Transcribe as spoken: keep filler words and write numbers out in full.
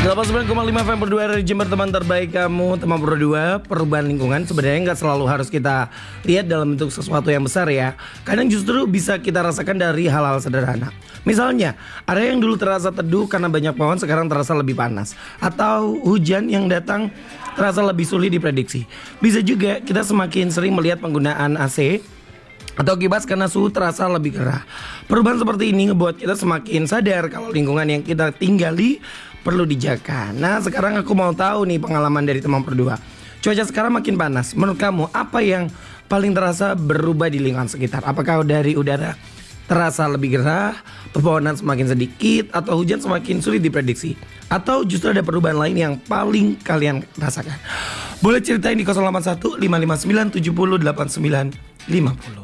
delapan puluh sembilan koma lima F M berdua dari Jember, teman terbaik kamu. Teman berdua, perubahan lingkungan sebenarnya nggak selalu harus kita lihat dalam bentuk sesuatu yang besar ya. Kadang justru bisa kita rasakan dari hal-hal sederhana. Misalnya, area yang dulu terasa teduh karena banyak pohon sekarang terasa lebih panas. Atau hujan yang datang terasa lebih sulit diprediksi. Bisa juga kita semakin sering melihat penggunaan A C atau kipas karena suhu terasa lebih gerah. Perubahan seperti ini ngebuat kita semakin sadar kalau lingkungan yang kita tinggali perlu dijaga. Nah, sekarang aku mau tahu nih pengalaman dari teman berdua. Cuaca sekarang makin panas. Menurut kamu apa yang paling terasa berubah di lingkungan sekitar? Apakah dari udara terasa lebih gerah, pepohonan semakin sedikit, atau hujan semakin sulit diprediksi? Atau justru ada perubahan lain yang paling kalian rasakan? Boleh ceritain di nol delapan satu lima lima sembilan tujuh nol delapan sembilan lima nol.